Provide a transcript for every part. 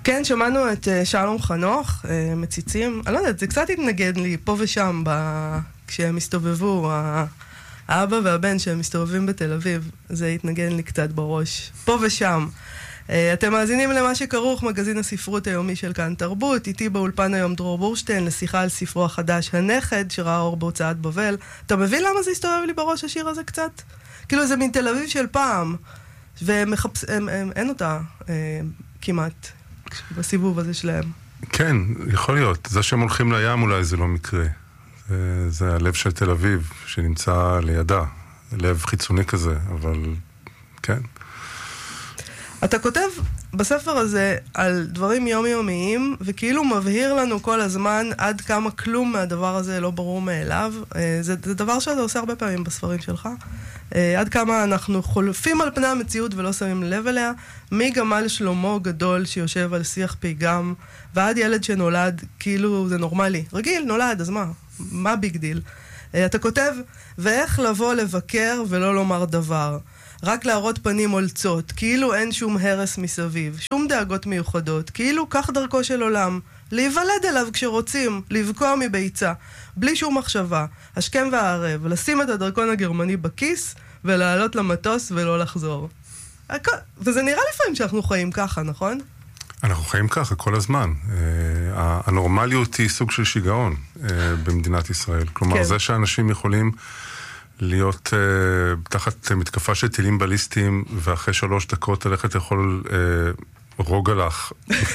כן, שמענו את שלום חנוך, מציצים. אני לא יודעת, זה קצת התנגד לי פה ושם כשהם הסתובבו, האבא והבן שהם מסתובבים בתל אביב. זה התנגד לי קצת בראש. פה ושם. אתם מאזינים למה שכרוך, מגזין הספרות היומי של כאן תרבות. איתי באולפן היום דרור בורשטיין לשיחה על ספרו החדש הנכד, שראה אור בהוצאת בבל. אתה מבין למה זה הסתובב לי בראש השיר הזה קצת? כאילו זה מין תל אביב של פעם, אין אותה כמעט בסיבוב הזה שלהם. כן, יכול להיות. זה שהם הולכים לים אולי זה לא מקרה. זה הלב של תל אביב שנמצא לידה. לב חיצוני כזה, אבל כן. אתה כותב בספר הזה על דברים יומיומיים, וכאילו מבהיר לנו כל הזמן עד כמה כלום מהדבר הזה לא ברור מאליו. זה דבר שאתה עושה הרבה פעמים בספרים שלך. עד כמה אנחנו חולפים על פני המציאות ולא שמים לב אליה, מגמל שלמה גדול שיושב על שיח פיגם, ועד ילד שנולד, כאילו זה נורמלי. רגיל, נולד, אז מה ביג דיל? אתה כותב, ואיך לבוא לבקר ולא לומר דבר. רק להראות פנים הולצות, כאילו אין שום הרס מסביב, שום דאגות מיוחדות, כאילו כך דרכו של עולם, להיוולד אליו כשרוצים, לבקוע מביצה, בלי שום מחשבה, השכם והערב, לשים את הדרכון הגרמני בכיס, ולעלות למטוס ולא לחזור. וזה נראה לפעמים שאנחנו חיים ככה, נכון? אנחנו חיים ככה כל הזמן. הנורמליות היא סוג של שיגעון במדינת ישראל. כלומר, זה שאנשים יכולים להיות תחת מתקפה של טילים בליסטיים, ואחרי 3 דקות ללכת לאכול רוגלח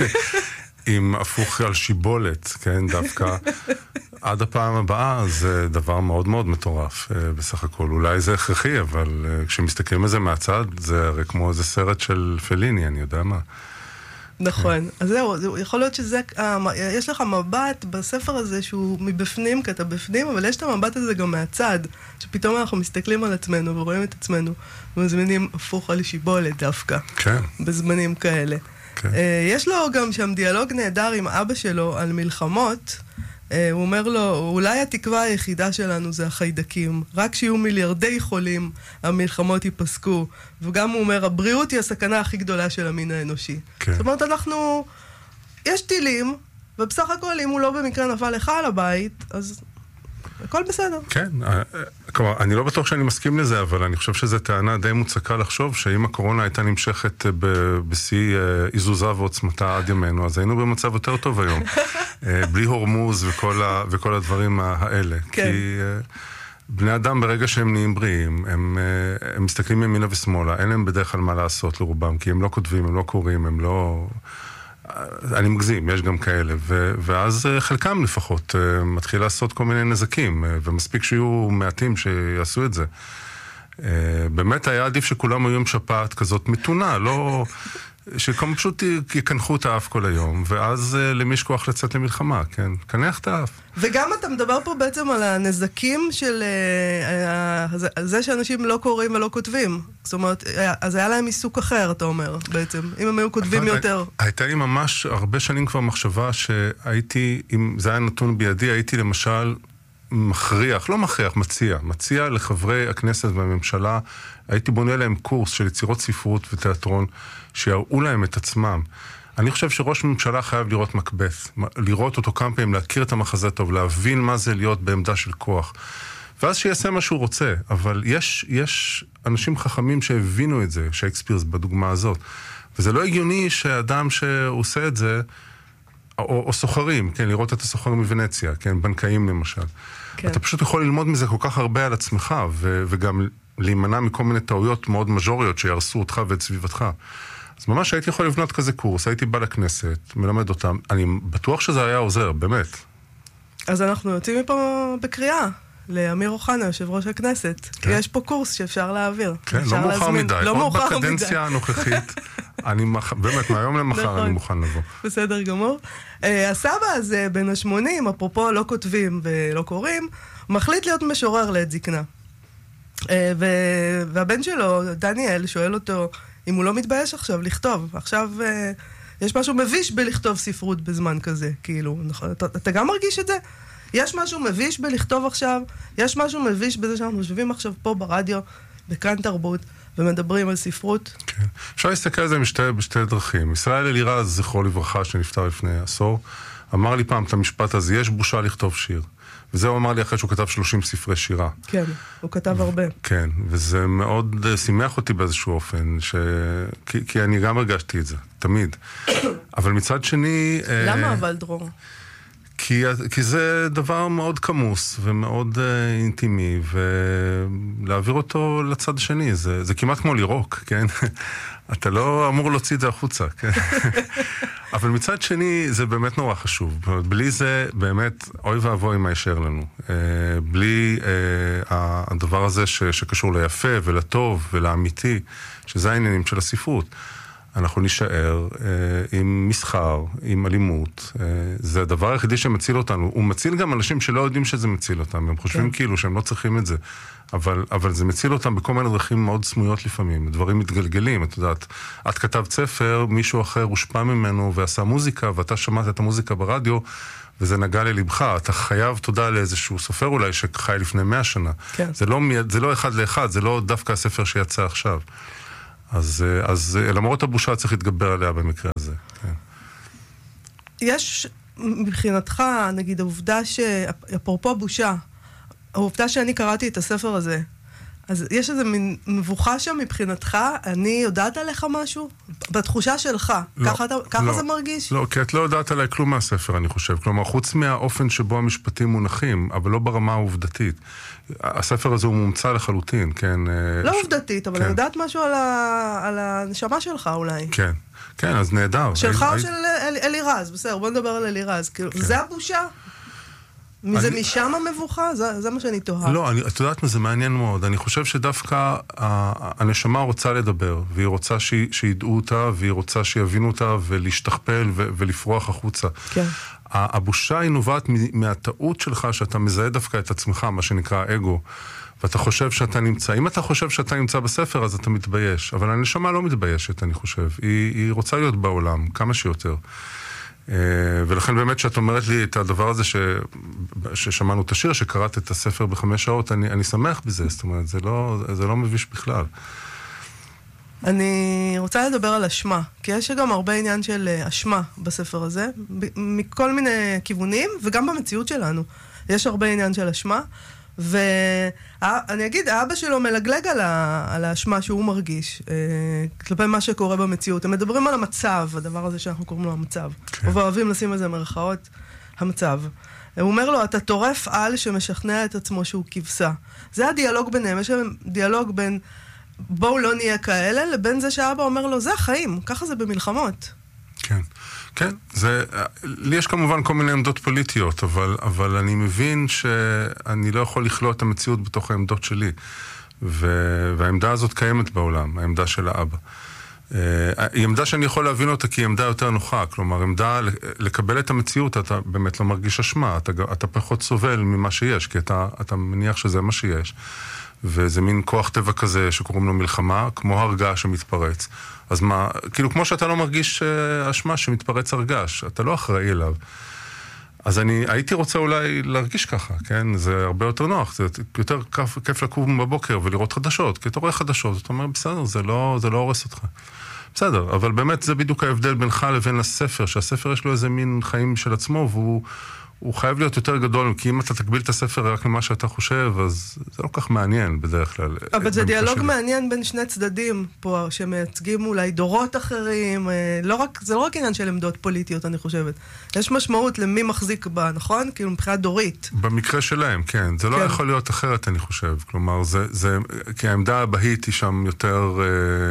עם הפוך על שיבולת, כן, דווקא עד הפעם הבאה, זה דבר מאוד מאוד מטורף בסך הכל. אולי זה הכרחי, אבל כשמסתכלים על זה מהצד, זה הרי כמו איזה סרט של פליני, אני יודע מה. נכון, אז זהו, יכול להיות שזה, יש לך מבט בספר הזה שהוא מבפנים, כי אתה בפנים, אבל יש את המבט הזה גם מהצד, שפתאום אנחנו מסתכלים על עצמנו ורואים את עצמנו, ומזמינים הפוך על שיבולת דווקא, כן. בזמנים כאלה. כן. יש לו גם שם דיאלוג נהדר עם אבא שלו על מלחמות, הוא אומר לו, אולי התקווה היחידה שלנו זה החיידקים, רק שיהיו מיליארדי חולים, המלחמות ייפסקו, וגם הוא אומר, הבריאות היא הסכנה הכי גדולה של המין האנושי. כן. זאת אומרת, יש טילים, ובסך הכל, אם הוא לא במקרה נפל לך על הבית, אז הכל בסדר. כן, כלומר, אני לא בטוח שאני מסכים לזה, אבל אני חושב שזו טענה די מוצקה לחשוב, שאם הקורונה הייתה נמשכת בשיא איזוזה ועוצמתה עד ימינו, אז היינו במצב יותר טוב היום. בלי הורמוז וכל הדברים האלה. כן. כי בני אדם ברגע שהם נהיים בריאים, הם מסתכלים ימינה ושמאלה, אין להם בדרך כלל מה לעשות לרובם, כי הם לא כותבים, הם לא קוראים, הם לא... אני מגזים, יש גם כאלה, ואז חלקם לפחות מתחיל לעשות כל מיני נזקים, ומספיק שיהיו מעטים שיעשו את זה. באמת היה עדיף שכולם היו עם שפעת כזאת מתונה, לא... שכמו פשוט יקנחו את האף כל היום, ואז למי יש כוח לצאת למלחמה, כן? קנח את האף. וגם אתה מדבר פה בעצם על הנזקים של זה שאנשים לא קוראים ולא כותבים. זאת אומרת, אז היה להם עיסוק אחר, אתה אומר, בעצם, אם הם היו כותבים יותר. הייתה לי ממש הרבה שנים כבר מחשבה שהייתי, אם זה היה נתון בידי, הייתי למשל מציע לחברי הכנסת והממשלה, הייתי בונה להם קורס של יצירות ספרות ותיאטרון, שיראו להם את עצמם. אני חושב שראש ממשלה חייב לראות מקבץ, לראות אותו כמה פעמים, להכיר את המחזה טוב, להבין מה זה להיות בעמדה של כוח. ואז שיעשה מה שהוא רוצה, אבל יש אנשים חכמים שהבינו את זה, שייקספיר בדוגמה הזאת. וזה לא הגיוני שאדם שעושה את זה, או סוחרים, כן, לראות את הסוחרים מוונציה, כן, בנקאים למשל. כן. אתה פשוט יכול ללמוד מזה כל כך הרבה על עצמך, וגם להימנע מכל מיני טעויות מאוד מז'וריות שירסו אותך ואת סביבתך. אז ממש הייתי יכול לבנות כזה קורס, הייתי בא לכנסת, מלמד אותם, אני בטוח שזה היה עוזר, באמת. אז אנחנו יוצאים מפה בקריאה לאמיר אוחנה, יושב ראש הכנסת, כן. כי יש פה קורס שאפשר להעביר. כן, לא מאוחר מדי, עוד בקדנציה הנוכחית, באמת, מהיום למחר אני מוכן לבוא. בסדר גמור. הסבא הזה, בן ה-80, אפרופו לא כותבים ולא קוראים, מחליט להיות משורר לעת זקנה. והבן שלו, דניאל, שואל אותו אם הוא לא מתבייש עכשיו לכתוב. עכשיו יש משהו מביש בלכתוב ספרות בזמן כזה, כאילו, נכון? אתה גם מרגיש את זה? יש משהו מביש בלכתוב עכשיו, יש משהו מביש בזה שאנחנו יושבים עכשיו פה ברדיו, בכאן תרבות, ומדברים על ספרות. כן. אפשר להסתכל על זה בשתי דרכים. ישראל אלירז, זכרו לברכה, שנפטר לפני עשור, אמר לי פעם את המשפט הזה, יש בושה לכתוב שיר. וזה הוא אמר לי אחרי שהוא כתב 30 ספרי שירה. כן, הוא כתב הרבה. כן, וזה מאוד שימח אותי באיזשהו אופן, כי אני גם הרגשתי את זה, תמיד. אבל מצד שני... למה אבל, דרור? כי זה דבר מאוד כמוס ומאוד אינטימי, ולהעביר אותו לצד השני, זה כמעט כמו לירוק, כן? אתה לא אמור להוציא את זה החוצה, כן? אבל מצד שני, זה באמת נורא חשוב. בלי זה, באמת, אוי ואבוי מה יישאר לנו. בלי הדבר הזה שקשור ליפה ולטוב ולאמיתי, שזה העניינים של הספרות. אנחנו נשאר עם מסחר, עם אלימות. זה הדבר היחידי שמציל אותנו. הוא מציל גם אנשים שלא יודעים שזה מציל אותם. הם חושבים כאילו שהם לא צריכים את זה. אבל זה מציל אותם בכל מיני דרכים מאוד סמויות לפעמים. דברים מתגלגלים, את יודעת. את כתבת ספר, מישהו אחר הושפע ממנו ועשה מוזיקה, ואתה שמעת את המוזיקה ברדיו, וזה נגע ללבך. אתה חייב תודה לאיזשהו סופר אולי שחי לפני 100 שנה. כן. זה לא אחד לאחד, זה לא דווקא הספר שיצא עכשיו. אז למרות הבושה צריך להתגבר עליה במקרה הזה. כן. יש מבחינתך, נגיד, העובדה אפרופו בושה, העובדה שאני קראתי את הספר הזה, אז יש איזה מין מבוכה שם מבחינתך, אני יודעת עליך משהו? בתחושה שלך, לא, ככה זה מרגיש? לא, כי את לא יודעת עליי כלום מהספר, אני חושב. כלומר, חוץ מהאופן שבו המשפטים מונחים, אבל לא ברמה העובדתית. הספר הזה הוא מומצא לחלוטין, כן? לא עובדתית, אבל אני יודעת משהו על הנשמה שלך אולי. כן, כן, אז נהדר. שלך או של אלירז, בסדר, בוא נדבר על אלירז. זה הבושה? זה משם המבוכה? זה מה שאני תוהה. לא, את יודעת מה, זה מעניין מאוד. אני חושב שדווקא הנשמה רוצה לדבר, והיא רוצה שידעו אותה, והיא רוצה שיבינו אותה, ולהשתכפל ולפרוח החוצה. כן. הבושה היא נובעת מהטעות שלך, שאתה מזהה דווקא את עצמך, מה שנקרא אגו, ואתה חושב שאתה נמצא. אם אתה חושב שאתה נמצא בספר, אז אתה מתבייש. אבל הנשמה לא מתביישת, אני חושב. היא רוצה להיות בעולם, כמה שיותר. ולכן באמת שאת אומרת לי את הדבר הזה ששמענו את השיר, שקראת את הספר ב5 שעות, אני שמח בזה, זאת אומרת, זה לא מביש בכלל. אני רוצה לדבר על אשמה, כי יש גם הרבה עניין של אשמה בספר הזה, מכל מיני כיוונים, וגם במציאות שלנו. יש הרבה עניין של אשמה, ואני אגיד, האבא שלו מלגלג על האשמה שהוא מרגיש, כלפי מה שקורה במציאות. הם מדברים על המצב, הדבר הזה שאנחנו קוראים לו המצב. כן. ואוהבים לשים על זה מרכאות, המצב. הוא אומר לו, אתה טורף על שמשכנע את עצמו שהוא כבשה. זה הדיאלוג ביניהם, יש להם דיאלוג בין בואו לא נהיה כאלה, לבין זה שהאבא אומר לו, זה החיים, ככה זה במלחמות. כן. כן, לי יש כמובן כל מיני עמדות פוליטיות, אבל אני מבין שאני לא יכול לכלוא את המציאות בתוך העמדות שלי, והעמדה הזאת קיימת בעולם, העמדה של האבא. היא עמדה שאני יכול להבין אותה כי היא עמדה יותר נוחה, כלומר, עמדה לקבל את המציאות, אתה באמת לא מרגיש אשמה, אתה פחות סובל ממה שיש, כי אתה מניח שזה מה שיש. וזה מין כוח טבע כזה שקוראים לו מלחמה, כמו הרגש שמתפרץ. אז מה, כאילו כמו שאתה לא מרגיש אשמה שמתפרץ הרגש, אתה לא אחראי אליו. אז אני הייתי רוצה אולי להרגיש ככה, כן? זה הרבה יותר נוח, זה יותר כיף לקום בבוקר ולראות חדשות, כי אתה רואה חדשות, אתה אומר, בסדר, זה לא הורס אותך. בסדר, אבל באמת זה בדיוק ההבדל בינך לבין הספר, שהספר יש לו איזה מין חיים של עצמו, והוא חייב להיות יותר גדול, כי אם אתה תקביל את הספר רק למה שאתה חושב, אז זה לא כך מעניין בדרך כלל. אבל זה דיאלוג מעניין בין שני צדדים פה, שמייצגים אולי דורות אחרים, זה לא רק עניין של עמדות פוליטיות, אני חושבת. יש משמעות למי מחזיק בה, נכון? כאילו מבחינת דורית. במקרה שלהם, כן. זה לא יכול להיות אחרת, אני חושב. כלומר, כי העמדה הבהית היא שם יותר...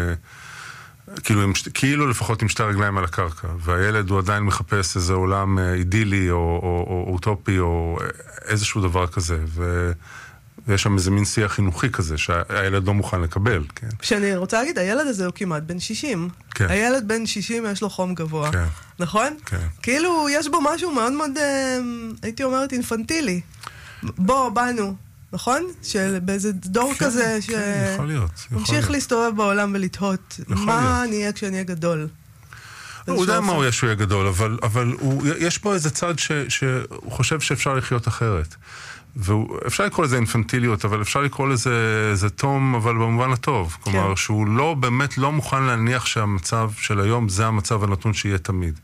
כאילו לפחות עם שתי רגליים על הקרקע, והילד הוא עדיין מחפש איזה עולם אידילי או אוטופי או איזשהו דבר כזה, ויש שם איזה מין שיח חינוכי כזה שהילד לא מוכן לקבל. כן. שאני רוצה להגיד, הילד הזה הוא כמעט בן 60. כן. הילד בן 60 יש לו חום גבוה. כן. נכון? כן. כאילו יש בו משהו מאוד מאוד, הייתי אומרת, אינפנטילי. באנו. נכון? באיזה דור כזה שממשיך להסתובב בעולם ולתהות מה אני אהיה כשאני אהיה גדול. הוא יודע מה הוא יהיה שהוא יהיה גדול, אבל יש פה איזה צד שהוא חושב שאפשר לחיות אחרת. ואפשר לקרוא לזה אינפנטיליות, אבל אפשר לקרוא לזה תום, אבל במובן הטוב. כלומר, שהוא לא, באמת לא מוכן להניח שהמצב של היום זה המצב הנתון שיהיה תמיד.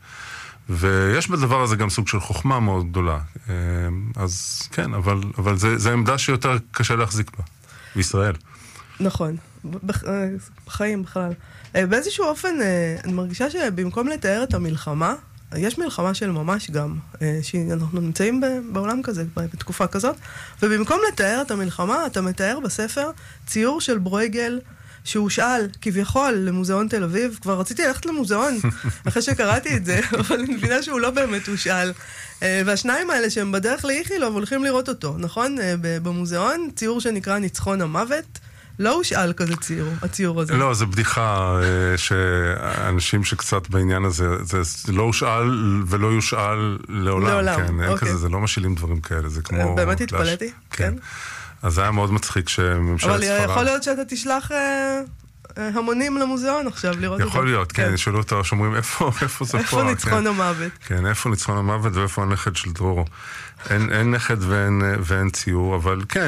ויש בדבר הזה גם סוג של חוכמה מאוד גדולה. אז כן, אבל זה עמדה שיותר קשה להחזיק בה, בישראל. נכון, בחיים בכלל. באיזשהו אופן, אני מרגישה שבמקום לתאר את המלחמה, יש מלחמה של ממש גם, שאנחנו נמצאים בעולם כזה, בתקופה כזאת, ובמקום לתאר את המלחמה, אתה מתאר בספר ציור של ברויגל, שהוא שאל כביכול למוזיאון תל אביב, כבר רציתי ללכת למוזיאון, אחרי שקראתי את זה, אבל אני מבינה שהוא לא באמת הושאל. והשניים האלה שהם בדרך לאיכילוב הולכים לראות אותו, נכון? במוזיאון, ציור שנקרא ניצחון המוות, לא הושאל כזה הציור הזה. לא, זה בדיחה שאנשים שקצת בעניין הזה, זה לא הושאל ולא יושאל לעולם. כן, אין כזה, זה לא משאילים דברים כאלה, זה כמו... באמת התפלאתי, כן. אז זה היה מאוד מצחיק שממשלת ספרד... אבל יכול להיות שאתה תשלח המונים למוזיאון עכשיו לראות אותו. יכול להיות, כן, שאלו אותה, שאומרים איפה זה פה? איפה ניצחון המוות? כן, איפה ניצחון המוות ואיפה הנכד של דרורו. אין נכד ואין ציור, אבל כן,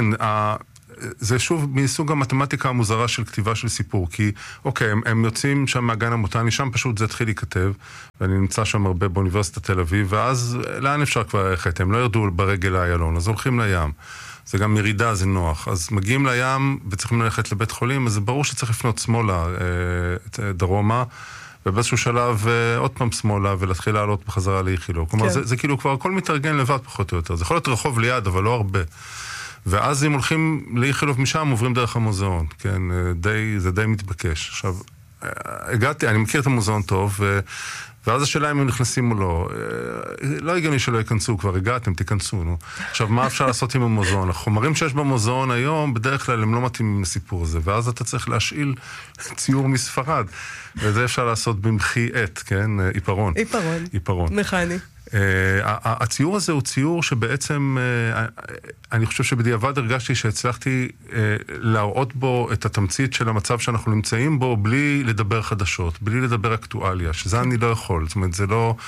זה שוב מסוג המתמטיקה המוזרה של כתיבה של סיפור, כי אוקיי, הם יוצאים שם מהגן המוטני, שם פשוט זה התחיל להיכתב, ואני נמצא שם הרבה באוניברסיטת תל אביב, ואז לאן אפשר כבר ללכת? הם לא ירדו ברגל לאיילון, אז הולכים לים. זה גם מרידה, זה נוח. אז מגיעים לים וצריכים ללכת לבית חולים, אז זה ברור שצריך לפנות שמאלה, דרומה, ובאיזשהו שלב עוד פעם שמאלה, ולהתחיל לעלות בחזרה לאיכילוב. כלומר, זה כאילו כבר הכל מתארגן לבד פחות או יותר. זה יכול להיות רחוב ליד, אבל לא הרבה. ואז אם הולכים לאיכילוב משם, עוברים דרך המוזיאון, כן, זה די מתבקש. עכשיו, הגעתי, אני מכיר את המוזיאון טוב, ואז השאלה אם הם נכנסים או לא. לא הגיוני שלא ייכנסו, כבר הגעתם, תיכנסו, נו. עכשיו, מה אפשר לעשות עם המוזיאון? החומרים שיש במוזיאון היום, בדרך כלל הם לא מתאימים לסיפור הזה, ואז אתה צריך להשאיל ציור מספרד, וזה אפשר לעשות במחי עת, כן, עיפרון. מכני. הציור הזה הוא ציור שבעצם, אני חושב שבדיעבד הרגשתי שהצלחתי להראות בו את התמצית של המצב שאנחנו נמצאים בו, בלי לדבר חדשות, בלי לדבר אקטואליה, שזה אני לא יכול. זאת אומרת, זה לא...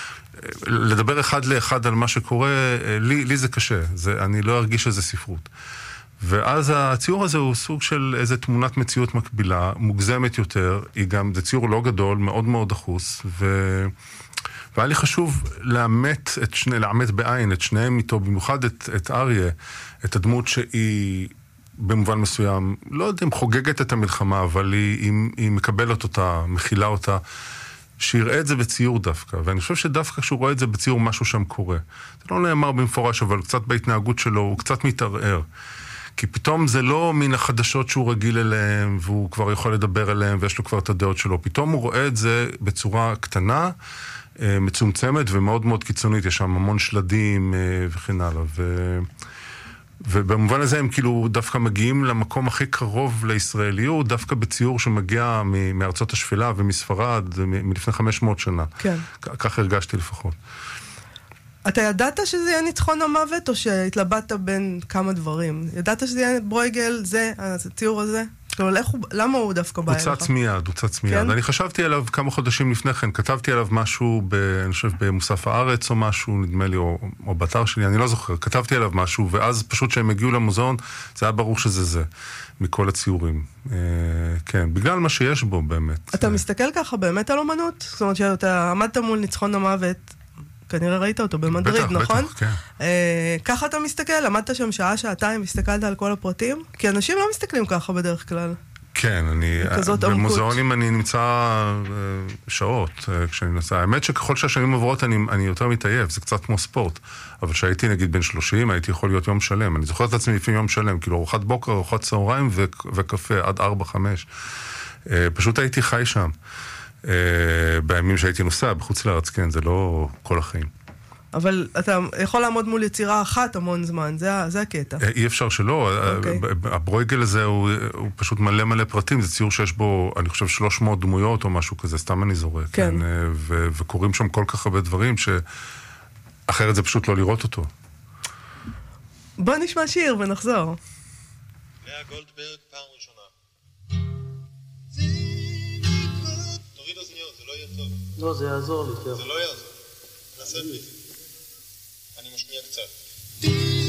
לדבר אחד לאחד על מה שקורה, לי זה קשה. אני לא ארגיש שזה ספרות. ואז הציור הזה הוא סוג של איזו תמונת מציאות מקבילה, מוגזמת יותר, זה ציור לא גדול, מאוד מאוד דחוס, והיה לי חשוב לאמת בעין את שניהם איתו, במיוחד את אריה, את הדמות שהיא במובן מסוים, לא יודע אם חוגגת את המלחמה, אבל היא מקבלת אותה, מכילה אותה, שיראה את זה בציור דווקא, ואני חושב שדווקא כשהוא רואה את זה בציור משהו שם קורה. זה לא נאמר במפורש, אבל קצת בהתנהגות שלו, הוא קצת מתערער. כי פתאום זה לא מן החדשות שהוא רגיל אליהם, והוא כבר יכול לדבר אליהם, ויש לו כבר את הדעות שלו. פתאום הוא רואה את זה בצורה קטנה, מצומצמת ומאוד מאוד קיצונית, יש שם המון שלדים וכן הלאה, ובמובן הזה הם כאילו דווקא מגיעים למקום הכי קרוב לישראליות, דווקא בציור שמגיע מארצות השפלה ומספרד, מלפני 500 שנה. כן. כך הרגשתי לפחות. אתה ידעת שזה יהיה ניצחון המוות, או שהתלבטת בין כמה דברים? ידעת שזה יהיה ברויגל, זה, הציור הזה? למה הוא דווקא בא אליך? הוא צץ מיד. אני חשבתי עליו כמה חודשים לפני כן, כתבתי עליו משהו, אני חושב במוסף הארץ או משהו, נדמה לי, או באתר שלי, אני לא זוכר, כתבתי עליו משהו, ואז פשוט שהם הגיעו למוזיאון, זה היה ברור שזה זה, מכל הציורים. כן, בגלל מה שיש בו באמת. אתה מסתכל ככה באמת על אומנות? זאת אומרת שאתה עמדת מול ניצחון המוות, כנראה ראית אותו במדריד, נכון? בטח, כן. ככה אתה מסתכל? עמדת שם שעה, שעתיים, הסתכלת על כל הפרטים? כי אנשים לא מסתכלים ככה בדרך כלל. כן, במוזיאונים אני נמצא שעות כשאני נוסע. האמת שככל שהשנים עוברות אני יותר מתעייף, זה קצת כמו ספורט. אבל כשהייתי נגיד בין 30, הייתי יכול להיות יום שלם. אני זוכר את עצמי לפעמים יום שלם, כאילו ארוחת בוקר, ארוחת צהריים וקפה עד 4-5. פשוט הייתי חי שם. בימים שהייתי נוסע, בחוץ לארץ, כן, זה לא כל החיים. אבל אתה יכול לעמוד מול יצירה אחת המון זמן, זה הקטע. אי אפשר שלא, הברויגל הזה הוא פשוט מלא פרטים, זה ציור שיש בו, אני חושב, 300 דמויות או משהו כזה, סתם אני זורק. כן. וקוראים שם כל כך הרבה דברים, שאחרת זה פשוט לא לראות אותו. בוא נשמע שיר ונחזור. לאה גולדברג, פעם ראשונה. תוריד אוזניות, זה לא יהיה טוב. לא, זה יעזור לי, כן. זה לא יעזור. נעשה בי. אני משמיע קצת.